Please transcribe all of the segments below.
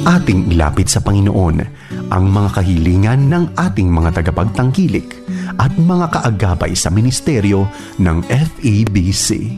Ating ilapit sa Panginoon ang mga kahilingan ng ating mga tagapagtangkilik at mga kaagapay sa ministeryo ng FEBC.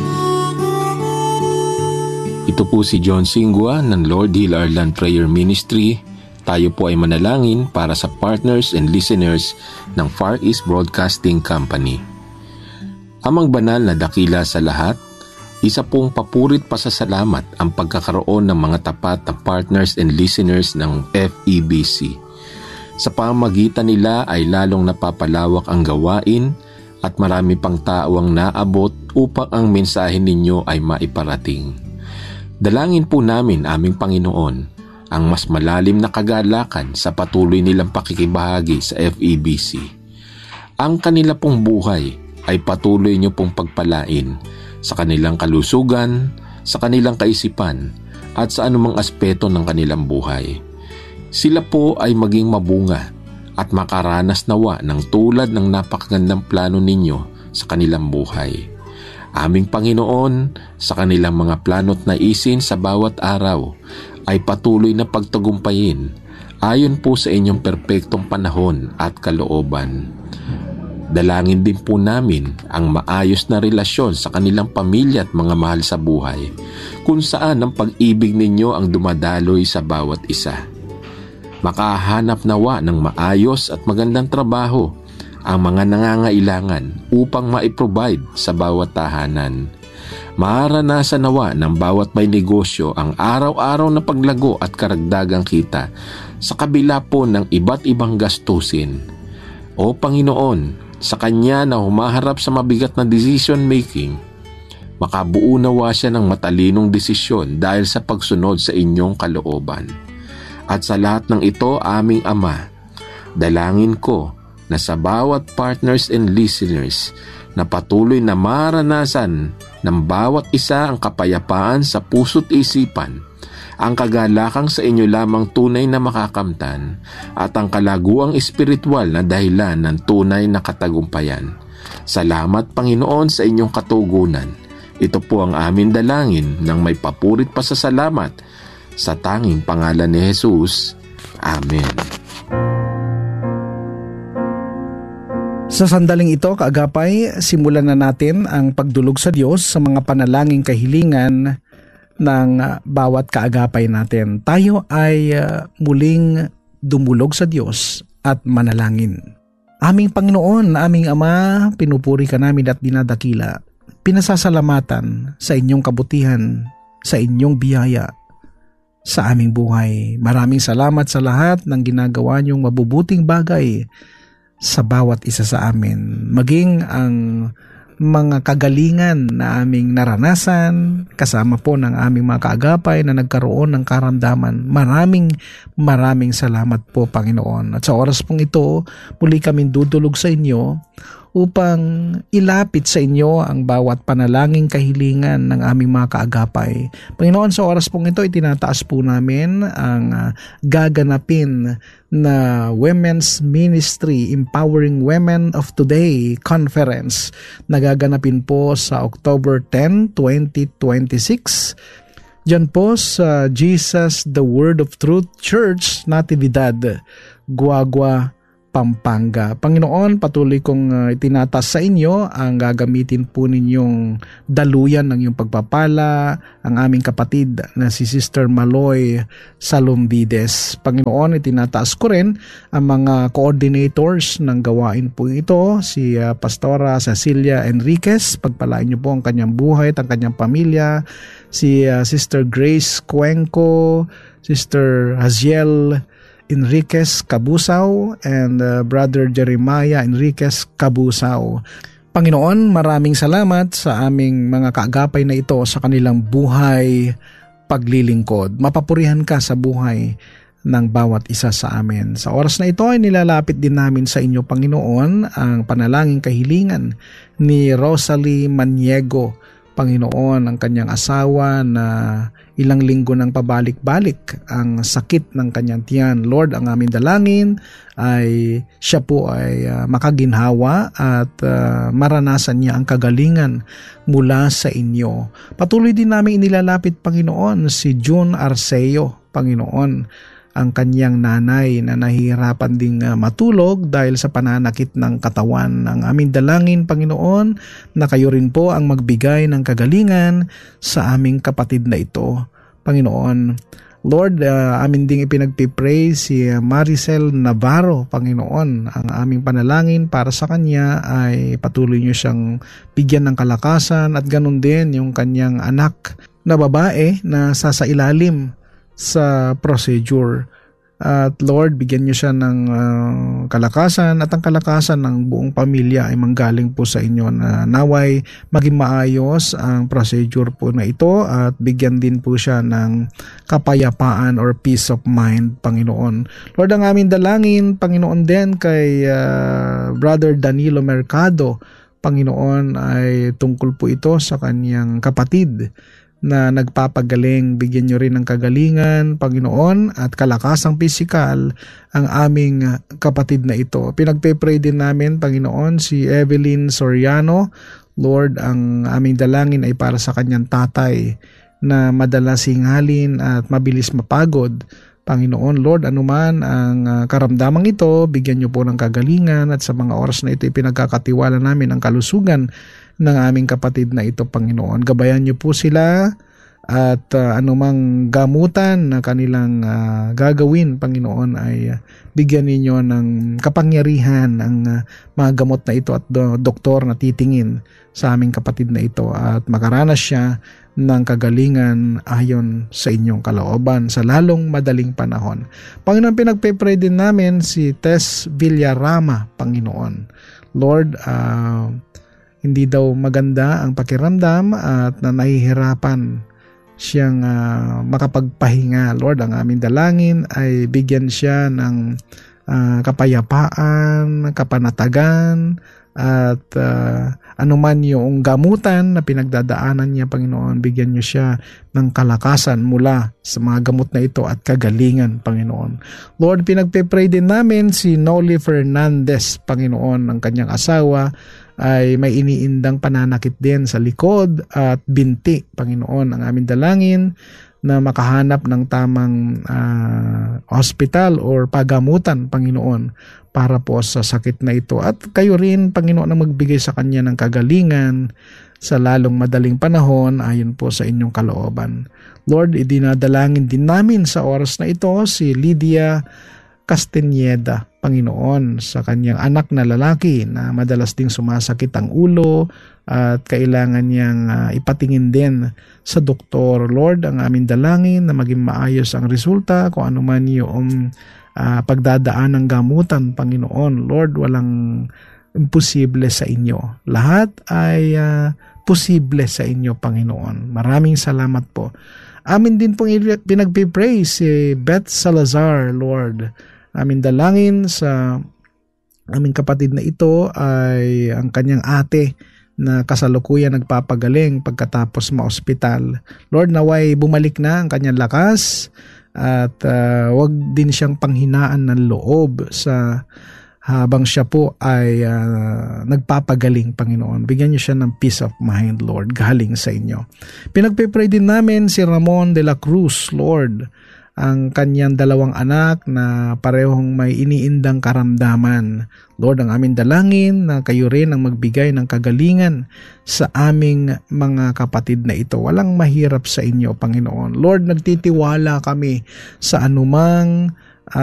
Ito po si John Singua ng Lord Hill Arlan Prayer Ministry. Tayo po ay manalangin para sa partners and listeners ng Far East Broadcasting Company. Amang banal na dakila sa lahat, isa pong papurit pasasalamat ang pagkakaroon ng mga tapat na partners and listeners ng FEBC. Sa pamamagitan nila ay lalong napapalawak ang gawain at marami pang tao ang naabot upang ang mensahe ninyo ay maiparating. Dalangin po namin, aming Panginoon, ang mas malalim na kagalakan sa patuloy nilang pakikibahagi sa FEBC. Ang kanila pong buhay ay patuloy niyo pong pagpalain sa kanilang kalusugan, sa kanilang kaisipan, at sa anumang aspeto ng kanilang buhay. Sila po ay maging mabunga at makaranas nawa ng tulad ng napakagandang plano ninyo sa kanilang buhay. Aming Panginoon, sa kanilang mga plano't naisin sa bawat araw, ay patuloy na pagtagumpayin ayon po sa inyong perpektong panahon at kalooban. Dalangin din po namin ang maayos na relasyon sa kanilang pamilya at mga mahal sa buhay, kung saan ang pag-ibig ninyo ang dumadaloy sa bawat isa. Makahanap nawa ng maayos at magandang trabaho ang mga nangangailangan upang maiprovide sa bawat tahanan. Maranasan nawa ng bawat may negosyo ang araw-araw na paglago at karagdagang kita sa kabila po ng iba't ibang gastusin. O Panginoon, sa kanya na humaharap sa mabigat na decision making, makabuo nawa siya ng matalinong desisyon dahil sa pagsunod sa inyong kalooban. At sa lahat ng ito, aming Ama, dalangin ko na sa bawat partners and listeners na patuloy na maranasan ng bawat isa ang kapayapaan sa puso't isipan, ang kagalakang sa inyo lamang tunay na makakamtan, at ang kalaguang espiritual na dahilan ng tunay na katagumpayan. Salamat, Panginoon, sa inyong katugunan. Ito po ang amin dalangin ng may papurit pasasalamat sa tanging pangalan ni Jesus. Amen. Sa sandaling ito, kaagapay, simulan na natin ang pagdulog sa Diyos sa mga panalangin kahilingan ng bawat kaagapay natin. Tayo ay muling dumulog sa Diyos at manalangin. Aming Panginoon, aming Ama, pinupuri ka namin at dinadakila. Pinasasalamatan sa inyong kabutihan, sa inyong biyaya, sa aming buhay. Maraming salamat sa lahat ng ginagawa niyong mabubuting bagay sa bawat isa sa amin. Maging ang mga kagalingan na aming naranasan, kasama po ng aming mga kaagapay na nagkaroon ng karamdaman. Maraming salamat po, Panginoon. At sa oras pong ito, muli kaming dudulog sa inyo upang ilapit sa inyo ang bawat panalangin kahilingan ng aming mga kaagapay. Panginoon, sa oras pong ito, itinataas po namin ang gaganapin na Women's Ministry Empowering Women of Today Conference na gaganapin po sa October 10, 2026. Diyan po sa Jesus the Word of Truth Church, Natividad, Guagua, Pampanga. Panginoon, patuloy kong itinatas sa inyo ang gagamitin po ninyong daluyan ng iyong pagpapala, ang aming kapatid na si Sister Maloy Salombides. Panginoon, itinataas ko rin ang mga coordinators ng gawain po ito, si Pastora Cecilia Enriquez. Pagpalain niyo po ang kanyang buhay at ang kanyang pamilya, si Sister Grace Cuenco, Sister Haziel Enriquez Cabusao, and Brother Jeremiah Enriquez Cabusao. Panginoon, maraming salamat sa aming mga kaagapay na ito sa kanilang buhay paglilingkod. Mapapurihan ka sa buhay ng bawat isa sa amin. Sa oras na ito ay nilalapit din namin sa inyo, Panginoon, ang panalangin kahilingan ni Rosalie Maniego Panginoon, ang kanyang asawa na ilang linggo nang pabalik-balik ang sakit ng kanyang tiyan. Lord, ang aming dalangin ay siya po ay makaginhawa at maranasan niya ang kagalingan mula sa inyo. Patuloy din namin inilalapit, Panginoon, si June Arceo, Panginoon, ang kanyang nanay na nahihirapan ding matulog dahil sa pananakit ng katawan. Ang aming dalangin, Panginoon, na kayo rin po ang magbigay ng kagalingan sa aming kapatid na ito. Panginoon, Lord, amin ding ipinagpipray si Maricel Navarro, Panginoon. Ang aming panalangin para sa kanya ay patuloy niyo siyang bigyan ng kalakasan at ganun din yung kanyang anak na babae na sasailalim sa procedure. At Lord, bigyan niyo siya ng kalakasan at ang kalakasan ng buong pamilya ay manggaling po sa inyo na naway maging maayos ang procedure po na ito at bigyan din po siya ng kapayapaan or peace of mind, Panginoon. Lord, ang aming dalangin, Panginoon, din kay Brother Danilo Mercado, Panginoon, ay tungkol po ito sa kanyang kapatid na nagpapagaling. Bigyan nyo rin ng kagalingan, Panginoon, at kalakasang pisikal ang aming kapatid na ito. Pinagpe-pray din namin, Panginoon, si Evelyn Soriano. Lord, ang aming dalangin ay para sa kanyang tatay na madalas hingalin at mabilis mapagod. Panginoon, Lord, anuman ang karamdamang ito, bigyan nyo po ng kagalingan at sa mga oras na ito ipinagkakatiwala namin ang kalusugan ng aming kapatid na ito, Panginoon. Gabayan niyo po sila at anumang gamutan na kanilang gagawin, Panginoon, ay bigyan ninyo ng kapangyarihan ang mga gamot na ito at doktor na titingin sa aming kapatid na ito at makaranas siya ng kagalingan ayon sa inyong kalooban sa lalong madaling panahon. Panginoon, pinagpe-pray din namin si Tess Villarama, Panginoon. Lord, hindi daw maganda ang pakiramdam at na nahihirapan siyang makapagpahinga. Lord, ang aming dalangin ay bigyan siya ng kapayapaan, kapanatagan, at anuman yung gamutan na pinagdadaanan niya, Panginoon, bigyan niyo siya ng kalakasan mula sa mga gamot na ito at kagalingan, Panginoon. Lord, pinagpe-pray din namin si Noli Fernandez, Panginoon, ang kanyang asawa ay may iniindang pananakit din sa likod at binti, Panginoon. Ang aming dalangin na makahanap ng tamang hospital or pagamutan, Panginoon, para po sa sakit na ito. At kayo rin, Panginoon, na magbigay sa kanya ng kagalingan sa lalong madaling panahon ayon po sa inyong kalooban. Lord, idinadalangin din namin sa oras na ito si Lydia Castañeda, Panginoon, sa kanyang anak na lalaki na madalas ding sumasakit ang ulo at kailangan niyang ipatingin din sa doktor. Lord, ang aming dalangin na maging maayos ang resulta kung ano man yung pagdadaan ng gamutan, Panginoon. Lord, walang imposible sa inyo. Lahat ay posible sa inyo, Panginoon. Maraming salamat po. Amin din pong pinagpipray si Beth Salazar, Lord. Amin dalangin sa aming kapatid na ito ay ang kanyang ate na kasalukuyan nagpapagaling pagkatapos ma-ospital. Lord, naway bumalik na ang kanyang lakas at wag din siyang panghinaan ng loob sa habang siya po ay nagpapagaling, Panginoon. Bigyan niyo siya ng peace of mind, Lord, galing sa inyo. Pinagpipray din namin si Ramon de la Cruz, Lord, ang kanyang dalawang anak na parehong may iniindang karamdaman. Lord, ang aming dalangin na kayo rin ang magbigay ng kagalingan sa aming mga kapatid na ito. Walang mahirap sa inyo, Panginoon. Lord, nagtitiwala kami sa anumang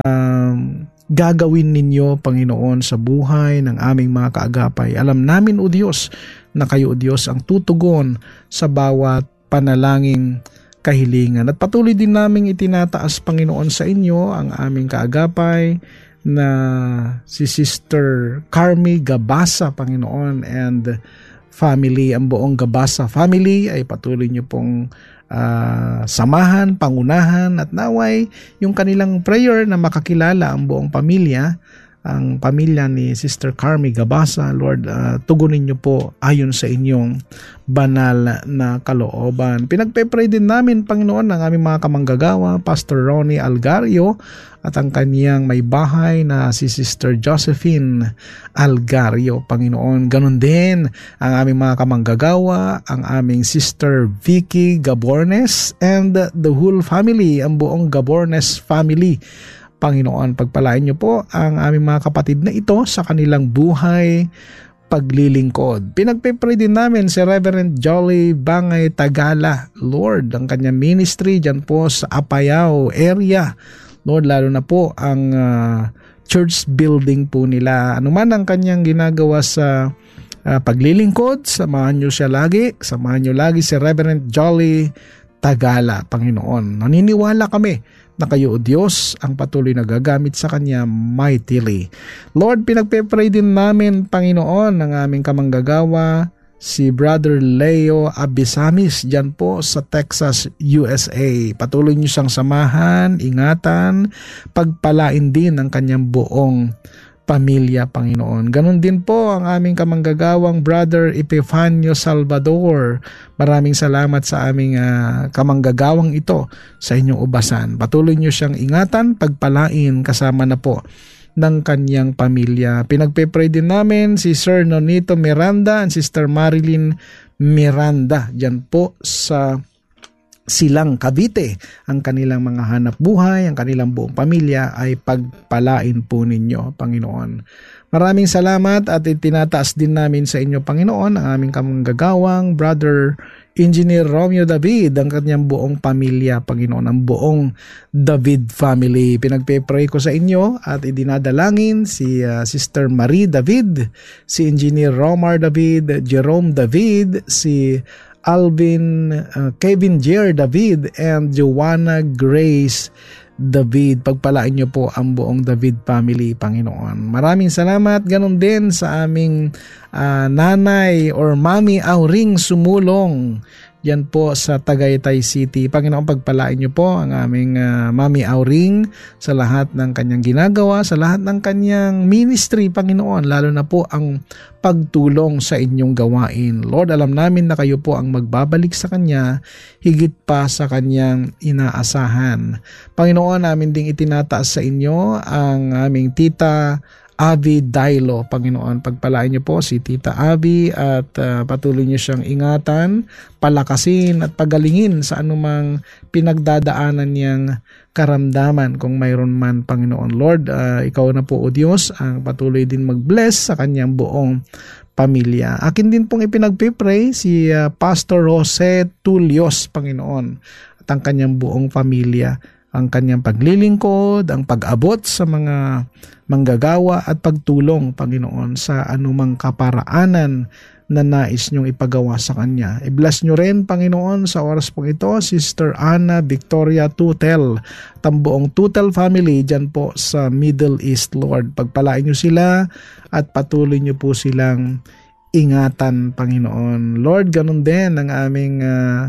gagawin ninyo, Panginoon, sa buhay ng aming mga kaagapay. Alam namin, O Diyos, na kayo, O Diyos, ang tutugon sa bawat panalangin kahilingan. At patuloy din naming itinataas, Panginoon, sa inyo ang aming kaagapay na si Sister Carmi Gabasa, Panginoon, and family, ang buong Gabasa family ay patuloy niyo pong samahan, pangunahan at naway yung kanilang prayer na makakilala ang buong pamilya ang pamilya ni Sister Carmi Gabasa. Lord, tugunin niyo po ayon sa inyong banal na kalooban. Pinagpe-pray din namin, Panginoon, ang aming mga kamanggagawa, Pastor Ronnie Algario, at ang kaniyang may bahay na si Sister Josephine Algario, Panginoon. Ganon din ang aming mga kamanggagawa, ang aming Sister Vicky Gabornes and the whole family, ang buong Gabornes family. Panginoon, pagpalain niyo po ang aming mga kapatid na ito sa kanilang buhay paglilingkod. Pinagpe-pray din namin si Reverend Jolly Bangay Tagala, Lord, ang kanyang ministry dyan po sa Apayao area. Lord, lalo na po ang church building po nila. Ano man ang kanyang ginagawa sa paglilingkod, samahan niyo siya lagi. Samahan niyo lagi si Reverend Jolly Tagala, Panginoon. Naniniwala kami na kayo, O Diyos, ang patuloy na gagamit sa Kanya mightily. Lord, pinagpe-pray din namin, Panginoon, ang aming kamanggagawa, si Brother Leo Abisamis, dyan po sa Texas, USA. Patuloy niyo siyang samahan, ingatan, pagpalain din ang kanyang buong pamilya, Panginoon. Ganon din po ang aming kamanggagawang Brother Epifanio Salvador. Maraming salamat sa aming kamanggagawang ito sa inyong ubasan. Patuloy niyo siyang ingatan, pagpalain, kasama na po ng kanyang pamilya. Pinagpe-pray din namin si Sir Nonito Miranda and Sister Marilyn Miranda dyan po sa Silang, Cavite. Ang kanilang mga hanap buhay, ang kanilang buong pamilya ay pagpalain po ninyo, Panginoon. Maraming salamat at itinataas din namin sa inyo, Panginoon, ang aming kamanggagawang Brother Engineer Romeo David, ang kanyang buong pamilya, Panginoon, ang buong David family. Pinagpe-pray ko sa inyo at idinadalangin si Sister Marie David, si Engineer Romar David, Jerome David, si Alvin, Kevin Jer David, and Joanna Grace David. Pagpalain niyo po ang buong David family, Panginoon. Maraming salamat. Ganon din sa aming nanay or mami Auring Sumulong. Yan po sa Tagaytay City. Panginoon, pagpalain niyo po ang aming mami Auring sa lahat ng kanyang ginagawa, sa lahat ng kanyang ministry, Panginoon, lalo na po ang pagtulong sa inyong gawain. Lord, alam namin na kayo po ang magbabalik sa kanya higit pa sa kanyang inaasahan. Panginoon, namin ding itinataas sa inyo ang aming tita Abby Dailo, Panginoon. Pagpalain niyo po si Tita Abby at patuloy niyo siyang ingatan, palakasin at pagalingin sa anumang pinagdadaanan niyang karamdaman kung mayroon man, Panginoon. Lord, ikaw na po, O Diyos, ang patuloy din mag-bless sa kanyang buong pamilya. Akin din pong ipinagpipray si Pastor Jose Tulios, Panginoon, at ang kanyang buong pamilya, ang kanyang paglilingkod, ang pag-abot sa mga manggagawa at pagtulong, Panginoon, sa anumang kaparaanan na nais niyong ipagawa sa kanya. I-bless niyo rin, Panginoon, sa oras pong ito, Sister Ana Victoria Tutel, tambuong Tutel family dyan po sa Middle East, Lord. Pagpalain niyo sila at patuloy niyo po silang ingatan, Panginoon. Lord, ganun din ang aming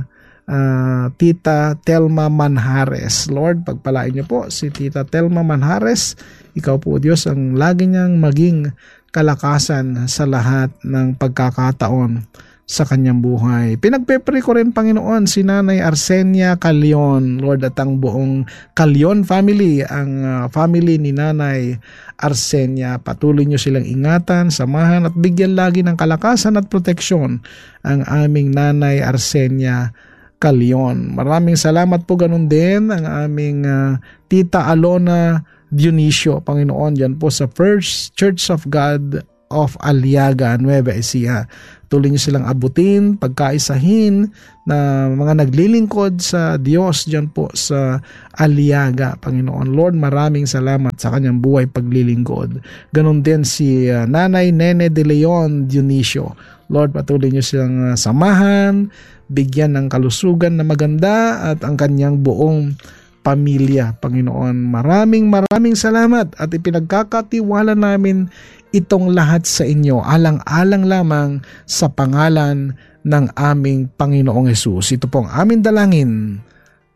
Tita Telma Manhares. Lord, pagpalain niyo po si Tita Telma Manhares. Ikaw po, Diyos, ang lagi niyang maging kalakasan sa lahat ng pagkakataon sa kanyang buhay. Pinagpe-pray ko rin, Panginoon, si Nanay Arsenia Calion, Lord, at ang buong Calion family, ang family ni Nanay Arsenia. Patuloy niyo silang ingatan, samahan at bigyan lagi ng kalakasan at proteksyon ang aming Nanay Arsenia Calion. Maraming salamat po, ganun din ang aming Tita Alona Dionisio, Panginoon, dyan po sa First Church of God of Aliaga, Nueva Ecija. Tuloy niyo silang abutin, pagkaisahin na mga naglilingkod sa Diyos dyan po sa Aliaga, Panginoon. Lord, maraming salamat sa kanyang buhay paglilingkod. Ganon din si Nanay Nene de Leon Dionisio. Lord, patuloy niyo silang samahan, bigyan ng kalusugan na maganda at ang kanyang buong pamilya, Panginoon. Maraming salamat at ipinagkakatiwala namin itong lahat sa inyo, alang-alang lamang sa pangalan ng aming Panginoong Hesus. Ito pong aming dalangin.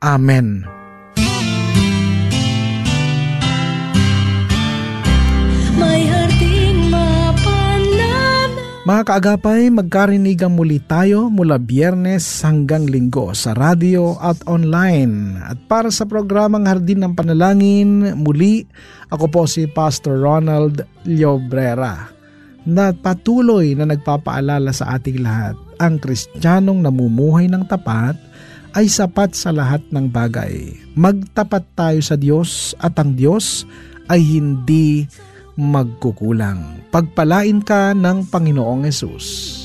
Amen. may harding mapanana. Mga kaagapay, magkarinigan muli tayo mula Biyernes hanggang Linggo sa radyo at online. At para sa programang Hardin ng Panalangin, muli ako po si Pastor Ronald Llobrera, na patuloy na nagpapaalala sa ating lahat, ang Kristiyanong namumuhay ng tapat ay sapat sa lahat ng bagay. Magtapat tayo sa Diyos at ang Diyos ay hindi magkukulang. Pagpalain ka ng Panginoong Hesus.